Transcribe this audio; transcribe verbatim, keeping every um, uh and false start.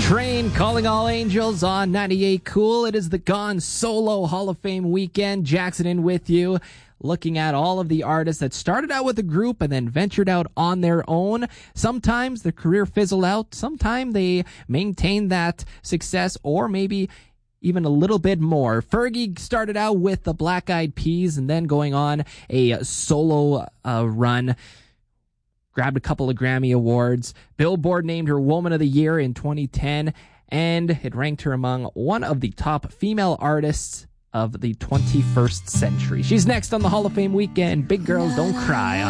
Train calling all angels on ninety-eight Cool. It is the Gone Solo Hall of Fame weekend. Jackson in with you, looking at all of the artists that started out with a group and then ventured out on their own. Sometimes their career fizzled out. Sometimes they maintained that success, or maybe even a little bit more. Fergie started out with the Black Eyed Peas and then going on a solo uh, run. Grabbed a couple of Grammy Awards. Billboard named her Woman of the Year in twenty ten, and it ranked her among one of the top female artists of the twenty-first century. She's next on the Hall of Fame weekend. Big Girls Don't Cry.